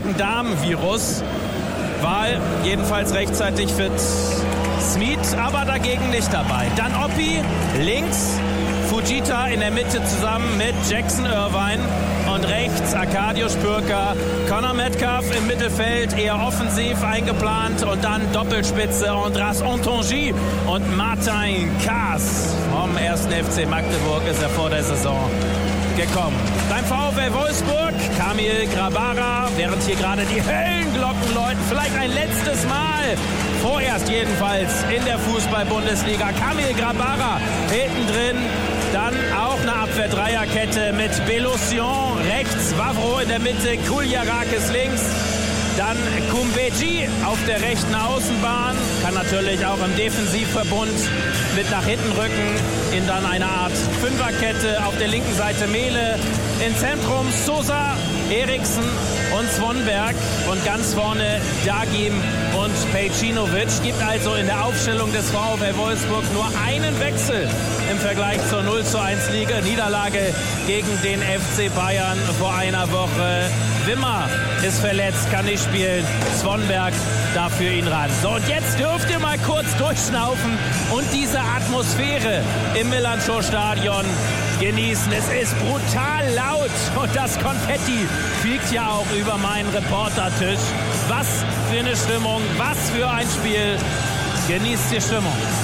Magen-Darm-Virus. War jedenfalls rechtzeitig fit Smith, aber dagegen nicht dabei. Dann Oppi links, Fujita in der Mitte zusammen mit Jackson Irvine und rechts Arkadiusz Pürka, Conor Metcalf im Mittelfeld, eher offensiv eingeplant und dann Doppelspitze Andras Ontonji und Martin Kaas vom 1. FC Magdeburg ist er vor der Saison gekommen. Beim VfL Wolfsburg Kamil Grabara, während hier gerade die Höllenglocken läuten, vielleicht ein letztes Mal, vorerst jedenfalls in der Fußball-Bundesliga. Kamil Grabara hinten drin, dann auch eine Abwehr-Dreierkette mit Belocion rechts, Wavro in der Mitte, Kuljarakis links. Dann Kumbeji auf der rechten Außenbahn, kann natürlich auch im Defensivverbund mit nach hinten rücken in dann eine Art Fünferkette. Auf der linken Seite Mehle, im Zentrum Sosa, Eriksen und Svonberg und ganz vorne Dagim und Pejcinovic. Gibt also in der Aufstellung des VfL Wolfsburg nur einen Wechsel im Vergleich zur 0:1 Niederlage gegen den FC Bayern vor einer Woche. Wimmer ist verletzt, kann nicht spielen. Svonberg darf für ihn ran. So, und jetzt dürft ihr mal kurz durchschnaufen und diese Atmosphäre im Millerntor-Stadion genießen. Es ist brutal laut und das Konfetti fliegt ja auch über meinen Reportertisch. Was für eine Stimmung, was für ein Spiel. Genießt die Stimmung.